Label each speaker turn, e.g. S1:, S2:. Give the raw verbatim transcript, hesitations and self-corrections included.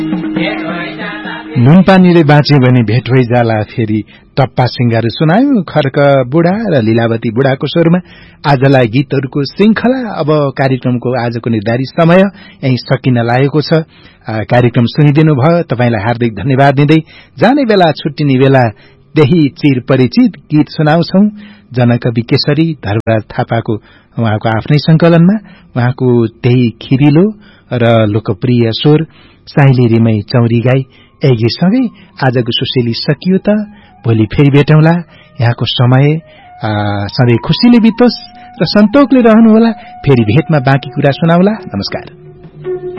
S1: नुनपानीले बाँच्यो भने भेट भइजाला फेरि टप्पा सिंगार सुनायो खर्क बुढा र लीलावती बुढाको स्वरमा आजलाई गीतहरूको श्रृंखला। अब कार्यक्रमको आजको निर्धारित समय यही सकिन लागेको छ। कार्यक्रम सुनिदिनु भयो तपाईलाई हार्दिक धन्यवाद दिँदै जाने बेला छुट्टिने बेला त्यही चिर परिचित गीत सुनाउँछौ। जनकवि केशरी धर्मराज थापाको उहाँको आफ्नै संकलनमा उहाँको त्यही खिरिलो र लोकप्रिय स्वर साइली रिमै चौरी गाई यही गीतसँगै आजको सुशेली सकियो त भोलि फेरि भेटौँला। यहाँको समय सधैँ खुसीले बितोस् र सन्तोकले रहनुहोला। फेरि भेटमा बाँकी कुरा सुनाउला। नमस्कार।